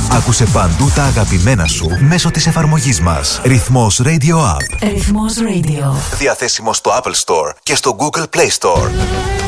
Άκουσε παντού τα αγαπημένα σου μέσω της εφαρμογής μας. Ρυθμός Radio App. Ρυθμός Radio. Διαθέσιμο στο Apple Store και στο Google Play Store.